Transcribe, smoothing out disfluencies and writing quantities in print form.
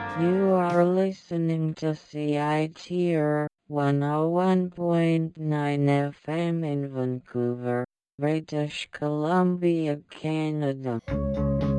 You are listening to CITR 101.9 FM in Vancouver, British Columbia, Canada.